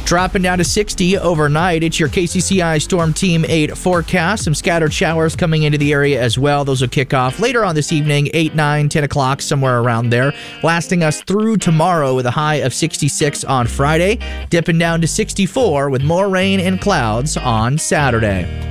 Dropping down to 60 overnight. It's your KCCI Storm Team 8 forecast. Some scattered showers coming into the area as well. Those will kick off later on this evening, 8, 9, 10 o'clock, somewhere around there. Lasting us through tomorrow with a high of 66 on Friday. Dipping down to 64 with more rain and clouds on Saturday.